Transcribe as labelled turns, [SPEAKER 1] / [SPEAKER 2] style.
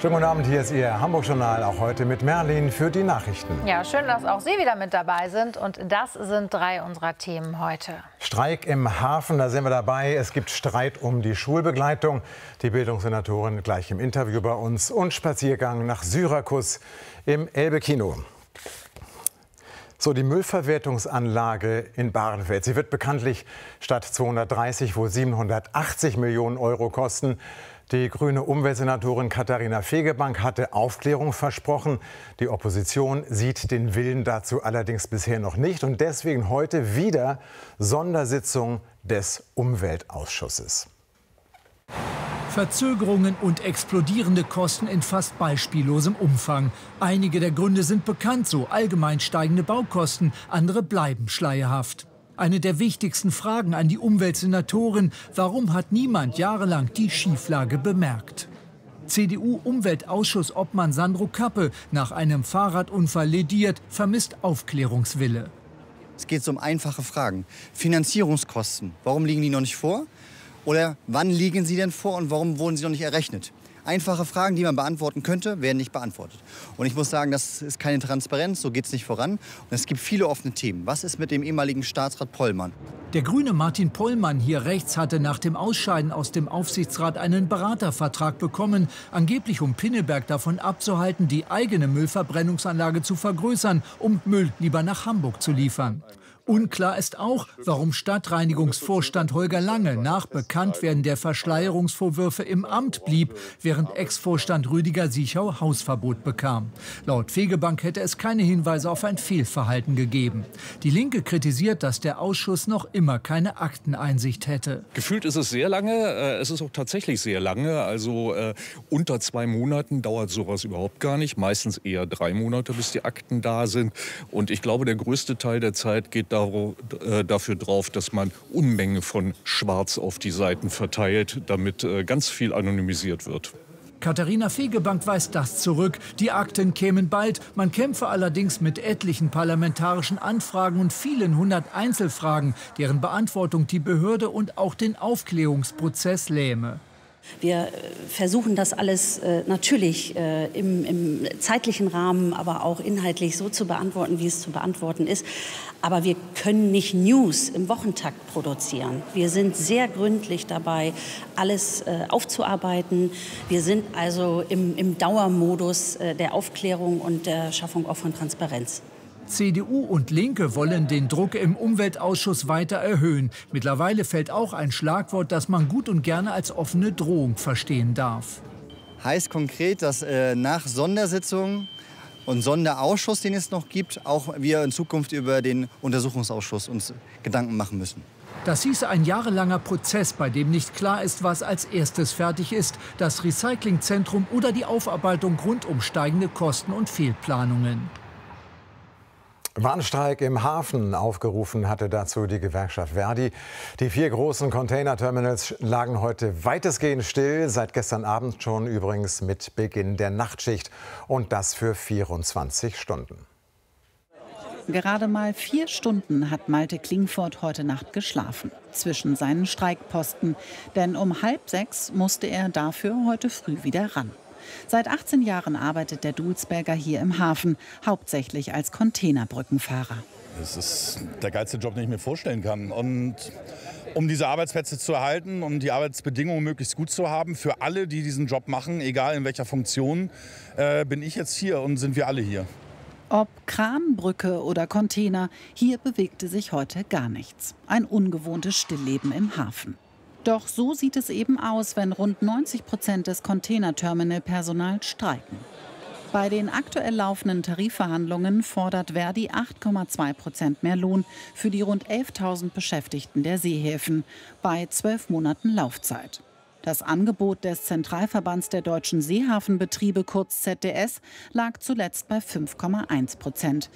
[SPEAKER 1] Schönen guten Abend, hier ist Ihr Hamburg-Journal, auch heute mit Merlin für die Nachrichten.
[SPEAKER 2] Ja, schön, dass auch Sie wieder mit dabei sind. Und das sind 3 unserer Themen heute. Streik
[SPEAKER 1] im Hafen, da sind wir dabei. Es gibt Streit um die Schulbegleitung. Die Bildungssenatorin gleich im Interview bei uns. Und Spaziergang nach Syrakus im Elbe-Kino. So, die Müllverwertungsanlage in Bahrenfeld. Sie wird bekanntlich statt 230 wohl 780 Millionen Euro kosten. Die grüne Umweltsenatorin Katharina Fegebank hatte Aufklärung versprochen. Die Opposition sieht den Willen dazu allerdings bisher noch nicht. Und deswegen heute wieder Sondersitzung des Umweltausschusses.
[SPEAKER 3] Verzögerungen und explodierende Kosten in fast beispiellosem Umfang. Einige der Gründe sind bekannt, so allgemein steigende Baukosten, andere bleiben schleierhaft. Eine der wichtigsten Fragen an die Umweltsenatorin: Warum hat niemand jahrelang die Schieflage bemerkt? CDU-Umweltausschussobmann Sandro Kappe, nach einem Fahrradunfall lediert, vermisst Aufklärungswille.
[SPEAKER 4] Es geht um einfache Fragen. Finanzierungskosten, warum liegen die noch nicht vor? Oder wann liegen sie denn vor und warum wurden sie noch nicht errechnet? Einfache Fragen, die man beantworten könnte, werden nicht beantwortet. Und ich muss sagen, das ist keine Transparenz, so geht es nicht voran. Und es gibt viele offene Themen. Was ist mit dem ehemaligen Staatsrat Pollmann?
[SPEAKER 3] Der Grüne Martin Pollmann hier rechts hatte nach dem Ausscheiden aus dem Aufsichtsrat einen Beratervertrag bekommen, angeblich um Pinneberg davon abzuhalten, die eigene Müllverbrennungsanlage zu vergrößern, um Müll lieber nach Hamburg zu liefern. Unklar ist auch, warum Stadtreinigungsvorstand Holger Lange nach Bekanntwerden der Verschleierungsvorwürfe im Amt blieb, während Ex-Vorstand Rüdiger Siechau Hausverbot bekam. Laut Fegebank hätte es keine Hinweise auf ein Fehlverhalten gegeben. Die Linke kritisiert, dass der Ausschuss noch immer keine Akteneinsicht hätte.
[SPEAKER 5] Gefühlt ist es sehr lange, es ist auch tatsächlich sehr lange. Also unter 2 Monaten dauert sowas überhaupt gar nicht. Meistens eher 3 Monate, bis die Akten da sind. Und ich glaube, der größte Teil der Zeit geht dafür drauf, dass man Unmengen von Schwarz auf die Seiten verteilt, damit ganz viel anonymisiert wird.
[SPEAKER 3] Katharina Fegebank weist das zurück. Die Akten kämen bald. Man kämpfe allerdings mit etlichen parlamentarischen Anfragen und vielen 100 Einzelfragen, deren Beantwortung die Behörde und auch den Aufklärungsprozess lähme.
[SPEAKER 6] Wir versuchen das alles natürlich im zeitlichen Rahmen, aber auch inhaltlich so zu beantworten, wie es zu beantworten ist. Aber wir können nicht News im Wochentakt produzieren. Wir sind sehr gründlich dabei, alles aufzuarbeiten. Wir sind also im Dauermodus der Aufklärung und der Schaffung auch von Transparenz.
[SPEAKER 3] CDU und Linke wollen den Druck im Umweltausschuss weiter erhöhen. Mittlerweile fällt auch ein Schlagwort, das man gut und gerne als offene Drohung verstehen darf.
[SPEAKER 4] Heißt konkret, dass nach Sondersitzungen und Sonderausschuss, den es noch gibt, auch wir in Zukunft über den Untersuchungsausschuss uns Gedanken machen müssen.
[SPEAKER 3] Das hieße ein jahrelanger Prozess, bei dem nicht klar ist, was als erstes fertig ist: das Recyclingzentrum oder die Aufarbeitung rund um steigende Kosten und Fehlplanungen.
[SPEAKER 1] Warnstreik im Hafen. Aufgerufen hatte dazu die Gewerkschaft Verdi. Die 4 großen Containerterminals lagen heute weitestgehend still. Seit gestern Abend schon übrigens mit Beginn der Nachtschicht. Und das für 24 Stunden.
[SPEAKER 7] Gerade mal 4 Stunden hat Malte Klingfort heute Nacht geschlafen. Zwischen seinen Streikposten. Denn um 5:30 musste er dafür heute früh wieder ran. Seit 18 Jahren arbeitet der Dulsberger hier im Hafen, hauptsächlich als Containerbrückenfahrer.
[SPEAKER 8] Das ist der geilste Job, den ich mir vorstellen kann. Und um diese Arbeitsplätze zu erhalten und die Arbeitsbedingungen möglichst gut zu haben, für alle, die diesen Job machen, egal in welcher Funktion, bin ich jetzt hier und sind wir alle hier.
[SPEAKER 7] Ob Kran, Brücke oder Container, hier bewegte sich heute gar nichts. Ein ungewohntes Stillleben im Hafen. Doch so sieht es eben aus, wenn rund 90% des Containerterminalpersonals streiken. Bei den aktuell laufenden Tarifverhandlungen fordert Verdi 8,2% mehr Lohn für die rund 11.000 Beschäftigten der Seehäfen bei 12 Monaten Laufzeit. Das Angebot des Zentralverbands der deutschen Seehafenbetriebe, kurz ZDS, lag zuletzt bei 5,1%.